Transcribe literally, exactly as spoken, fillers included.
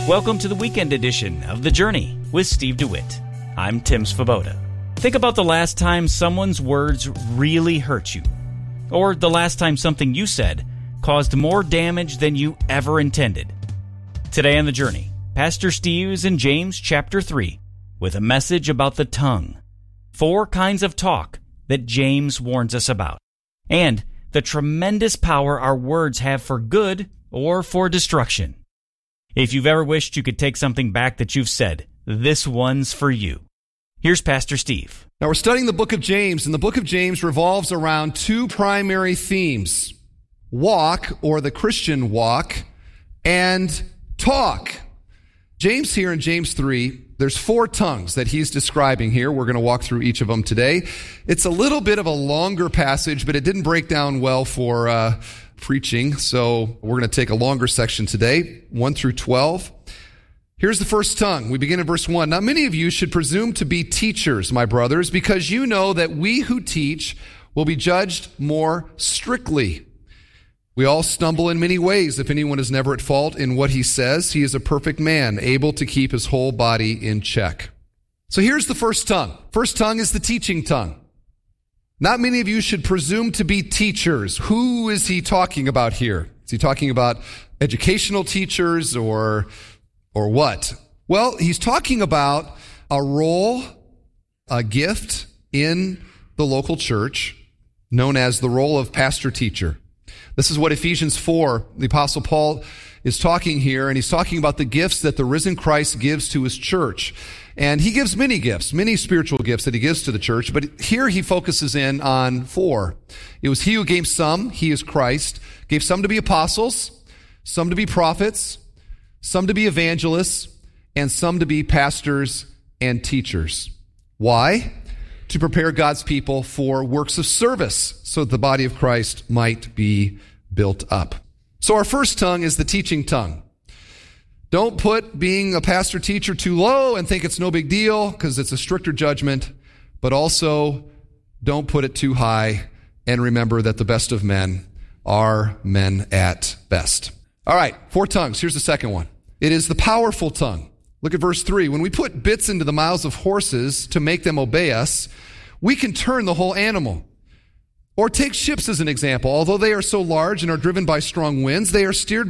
Welcome to the weekend edition of The Journey with Steve DeWitt. I'm Tim Svoboda. Think about the last time someone's words really hurt you. Or the last time something you said caused more damage than you ever intended. Today on The Journey, Pastor Steve is in James chapter three with a message about the tongue. Four kinds of talk that James warns us about. And the tremendous power our words have for good or for destruction. If you've ever wished you could take something back that you've said, this one's for you. Here's Pastor Steve. Now we're studying the book of James, and the book of James revolves around two primary themes: walk, or the Christian walk, and talk. James here in James three, there's four tongues that he's describing here. We're going to walk through each of them today. It's a little bit of a longer passage, but it didn't break down well for uh, preaching, so we're going to take a longer section today, one through twelve. Here's the first tongue. We begin in verse one. Now many of you should presume to be teachers, my brothers, because you know that we who teach will be judged more strictly. We all stumble in many ways. If anyone is never at fault in what he says, he is a perfect man, able to keep his whole body in check. So here's the first tongue. First tongue is the teaching tongue. Not many of you should presume to be teachers. Who is he talking about here? Is he talking about educational teachers or, or what? Well, he's talking about a role, a gift in the local church known as the role of pastor-teacher. This is what Ephesians four, the Apostle Paul is talking here, and he's talking about the gifts that the risen Christ gives to his church. And he gives many gifts, many spiritual gifts that he gives to the church, but here he focuses in on four. It was he who gave some, he is Christ, gave some to be apostles, some to be prophets, some to be evangelists, and some to be pastors and teachers. Why? To prepare God's people for works of service so that the body of Christ might be built up. So our first tongue is the teaching tongue. Don't put being a pastor teacher too low and think it's no big deal because it's a stricter judgment, but also don't put it too high and remember that the best of men are men at best. All right, four tongues. Here's the second one. It is the powerful tongue. Look at verse three. When we put bits into the mouths of horses to make them obey us, we can turn the whole animal. Or take ships as an example. Although they are so large and are driven by strong winds, they are steered